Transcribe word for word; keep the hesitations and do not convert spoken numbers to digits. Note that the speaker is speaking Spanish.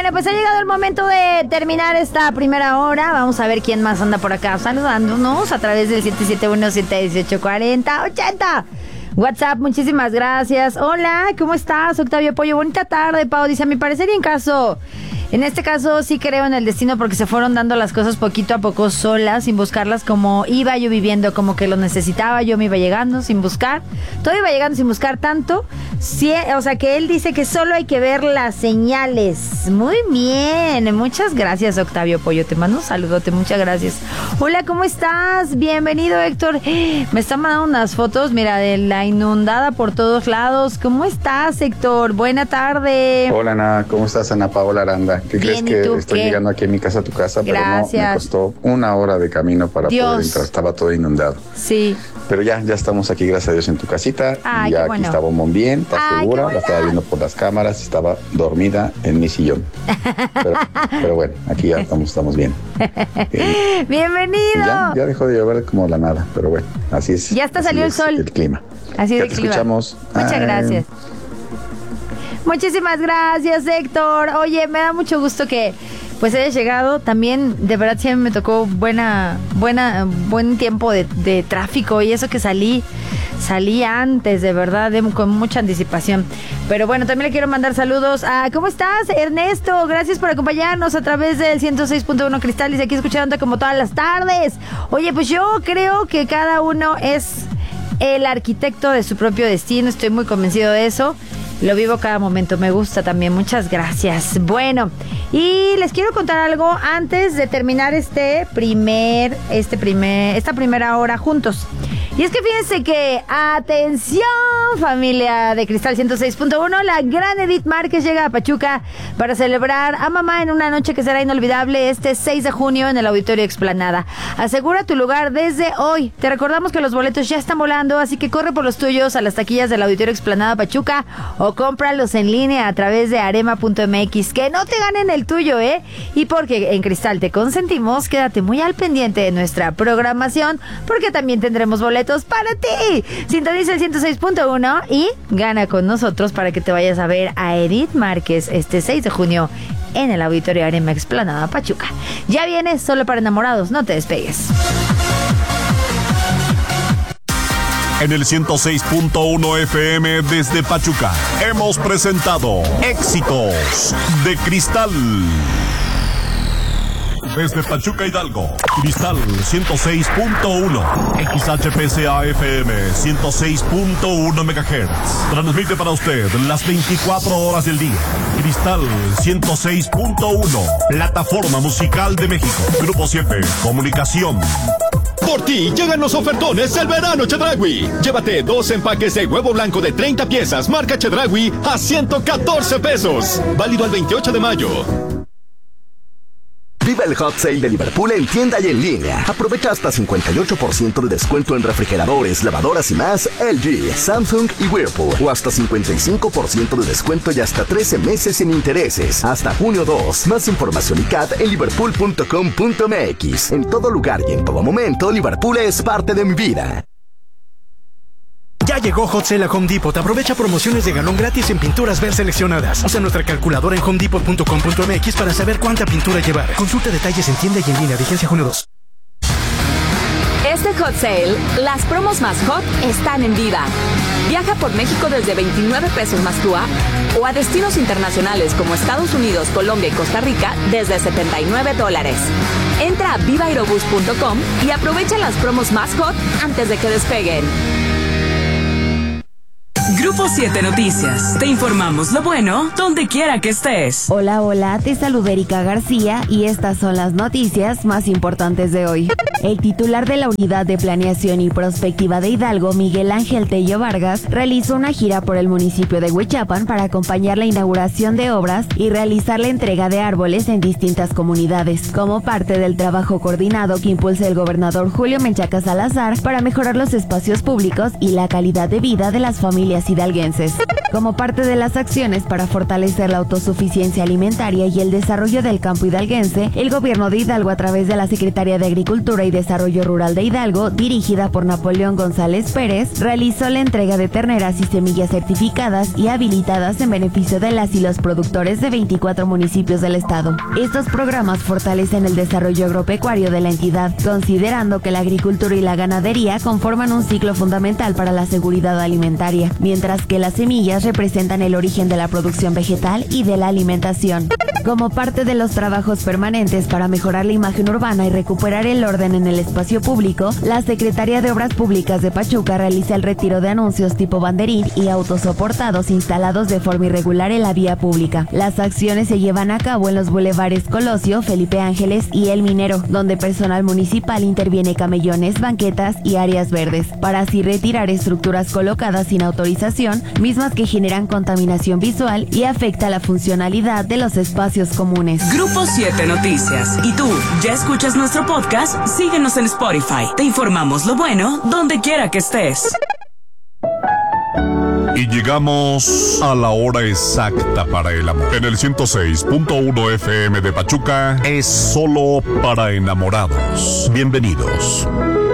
Bueno, pues ha llegado el momento de terminar esta primera hora. Vamos a ver quién más anda por acá saludándonos a través del siete siete uno, siete uno ocho, cuatro cero, ochenta. WhatsApp, muchísimas gracias. Hola, ¿cómo estás, Octavio Pollo? Bonita tarde, Pau. Dice, a mi parecer y en caso... En este caso sí creo en el destino porque se fueron dando las cosas poquito a poco solas, sin buscarlas, como iba yo viviendo, como que lo necesitaba, yo me iba llegando sin buscar. Todo iba llegando sin buscar tanto. Sí, o sea que él dice que solo hay que ver las señales. Muy bien, muchas gracias, Octavio Pollo. Te mando un saludote, muchas gracias. Hola, ¿cómo estás? Bienvenido, Héctor. Me están mandando unas fotos, mira, de la inundada por todos lados. ¿Cómo estás, Héctor? Buena tarde. Hola, Ana. ¿Cómo estás, Ana Paola Aranda? ¿Qué Bien, crees que tú, estoy qué? llegando aquí a mi casa, a tu casa? Gracias. Pero no, me costó una hora de camino para Dios. poder entrar. Estaba todo inundado. Sí. Pero ya, ya estamos aquí, gracias a Dios, en tu casita. Ay, y ya qué bueno. aquí estaba muy bien, ¿estás Ay, segura? qué La bueno. estaba viendo por las cámaras, estaba dormida en mi sillón. Pero, pero bueno, aquí ya estamos, estamos bien. Eh, Bienvenido. ya, ya dejó de llover como la nada, pero bueno, así es. Ya hasta así salió el es sol. El clima. Así ya de te clima. escuchamos. Muchas Ay. gracias. Muchísimas gracias, Héctor. Oye, me da mucho gusto que pues hayas llegado. También, de verdad, siempre me tocó buena, buena, buen tiempo de, de tráfico. Y eso que salí, salí antes, de verdad, de, con mucha anticipación. Pero bueno, también le quiero mandar saludos a... ¿Cómo estás, Ernesto? Gracias por acompañarnos a través del ciento seis punto uno Cristal. Y aquí escuchándote como todas las tardes. Oye, pues yo creo que cada uno es el arquitecto de su propio destino. Estoy muy convencido de eso. Lo vivo cada momento, me gusta también. Muchas gracias. Bueno, y les quiero contar algo antes de terminar este primer, este primer, esta primera hora juntos. Y es que fíjense que, atención, familia de Cristal ciento seis punto uno, la gran Edith Márquez llega a Pachuca para celebrar a mamá en una noche que será inolvidable este seis de junio en el Auditorio Explanada. Asegura tu lugar desde hoy. Te recordamos que los boletos ya están volando, así que corre por los tuyos a las taquillas del Auditorio Explanada Pachuca o cómpralos en línea a través de arema punto m x. Que no te ganen el tuyo, ¿eh? Y porque en Cristal te consentimos, quédate muy al pendiente de nuestra programación porque también tendremos boletos para ti. Sintoniza el ciento seis punto uno y gana con nosotros para que te vayas a ver a Edith Márquez este seis de junio en el Auditorio Arema Explanada Pachuca. Ya vienes solo para enamorados, no te despegues. En el ciento seis punto uno F M desde Pachuca hemos presentado Éxitos de Cristal. Desde Pachuca, Hidalgo, Cristal ciento seis punto uno, X H P C A F M ciento seis punto uno megahertz. Transmite para usted las veinticuatro horas del día. Cristal ciento seis punto uno, plataforma musical de México. Grupo siete, comunicación. Por ti llegan los ofertones del verano Chedraui. Llévate dos empaques de huevo blanco de treinta piezas marca Chedraui a ciento catorce pesos. Válido al veintiocho de mayo. Viva el Hot Sale de Liverpool en tienda y en línea. Aprovecha hasta cincuenta y ocho por ciento de descuento en refrigeradores, lavadoras y más L G, Samsung y Whirlpool. O hasta cincuenta y cinco por ciento de descuento y hasta trece meses sin intereses. Hasta junio dos. Más información y C A D en liverpool punto com punto m x. En todo lugar y en todo momento, Liverpool es parte de mi vida. Ya llegó Hot Sale a Home Depot. Aprovecha promociones de galón gratis en pinturas ver seleccionadas. Usa nuestra calculadora en home depot punto com punto m x para saber cuánta pintura llevar. Consulta detalles en tienda y en línea. Vigencia junio dos. Este Hot Sale, las promos más hot están en Viva. Viaja por México desde veintinueve pesos más T U A o a destinos internacionales como Estados Unidos, Colombia y Costa Rica desde setenta y nueve dólares. Entra a viva aerobús punto com y aprovecha las promos más hot antes de que despeguen. Grupo siete Noticias. Te informamos lo bueno donde quiera que estés. Hola, hola, te saluda Erika García y estas son las noticias más importantes de hoy. El titular de la Unidad de Planeación y Prospectiva de Hidalgo, Miguel Ángel Tello Vargas, realizó una gira por el municipio de Huichapan para acompañar la inauguración de obras y realizar la entrega de árboles en distintas comunidades, como parte del trabajo coordinado que impulsa el gobernador Julio Menchaca Salazar para mejorar los espacios públicos y la calidad de vida de las familias hidalguenses. Como parte de las acciones para fortalecer la autosuficiencia alimentaria y el desarrollo del campo hidalguense, el gobierno de Hidalgo, a través de la Secretaría de Agricultura y Desarrollo Rural de Hidalgo, dirigida por Napoleón González Pérez, realizó la entrega de terneras y semillas certificadas y habilitadas en beneficio de las y los productores de veinticuatro municipios del estado. Estos programas fortalecen el desarrollo agropecuario de la entidad, considerando que la agricultura y la ganadería conforman un ciclo fundamental para la seguridad alimentaria, mientras que las semillas representan el origen de la producción vegetal y de la alimentación. Como parte de los trabajos permanentes para mejorar la imagen urbana y recuperar el orden en el espacio público, la Secretaría de Obras Públicas de Pachuca realiza el retiro de anuncios tipo banderín y autosoportados instalados de forma irregular en la vía pública. Las acciones se llevan a cabo en los bulevares Colosio, Felipe Ángeles y El Minero, donde personal municipal interviene camellones, banquetas y áreas verdes, para así retirar estructuras colocadas sin autorización, mismas que generan contaminación visual y afecta la funcionalidad de los espacios comunes. Grupo siete Noticias. ¿Y tú, ya escuchas nuestro podcast? Síguenos en Spotify. Te informamos lo bueno donde quiera que estés. Y llegamos a la hora exacta para el amor. En el ciento seis punto uno F M de Pachuca es solo para enamorados. Bienvenidos.